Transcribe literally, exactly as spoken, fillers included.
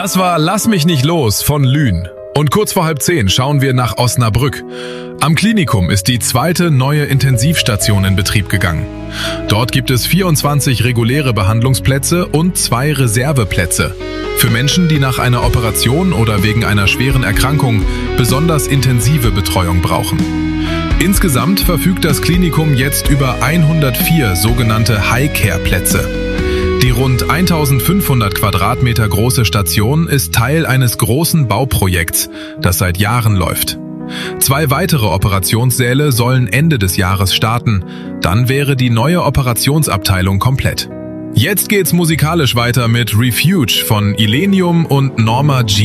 Das war Lass mich nicht los von Lühn. Und kurz vor halb zehn schauen wir nach Osnabrück. Am Klinikum ist die zweite neue Intensivstation in Betrieb gegangen. Dort gibt es vierundzwanzig reguläre Behandlungsplätze und zwei Reserveplätze. Für Menschen, die nach einer Operation oder wegen einer schweren Erkrankung besonders intensive Betreuung brauchen. Insgesamt verfügt das Klinikum jetzt über hundertvier sogenannte High-Care-Plätze. Die rund eintausendfünfhundert Quadratmeter große Station ist Teil eines großen Bauprojekts, das seit Jahren läuft. Zwei weitere Operationssäle sollen Ende des Jahres starten, dann wäre die neue Operationsabteilung komplett. Jetzt geht's musikalisch weiter mit Refuge von Illenium und Norma G.